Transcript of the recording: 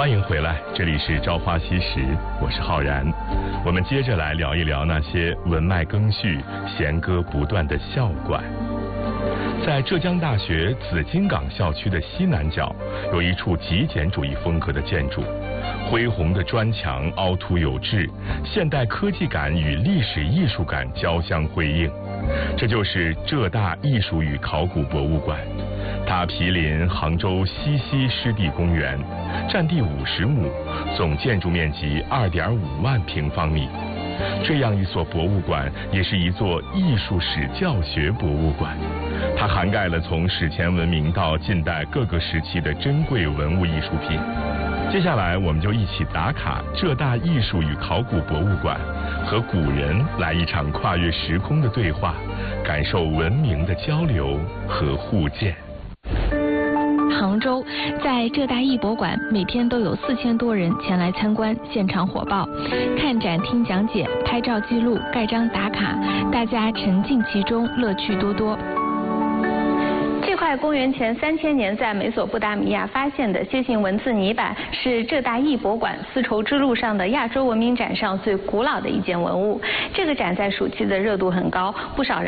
欢迎回来，这里是朝花夕拾，我是浩然。我们接着来聊一聊那些文脉更续、弦歌不断的校馆。在浙江大学紫金港校区的西南角，有一处极简主义风格的建筑，恢宏的砖墙凹凸有致，现代科技感与历史艺术感交相辉映。这就是浙大艺术与考古博物馆。它毗邻杭州西溪湿地公园，占地50亩，总建筑面积2.5万平方米。这样一所博物馆也是一座艺术史教学博物馆，它涵盖了从史前文明到近代各个时期的珍贵文物艺术品。接下来我们就一起打卡浙大艺术与考古博物馆，和古人来一场跨越时空的对话，感受文明的交流和互鉴。 杭州，在浙大艺博馆，每天都有4000多人前来参观，现场火爆，看展、听讲解、拍照记录、盖章打卡，大家沉浸其中，乐趣多多。 这块公元前3000年在美索不达米亚发现的楔形文字泥板，是浙大艺博馆丝绸之路上的亚洲文明展上最古老的一件文物。这个展在暑期的热度很高，不少人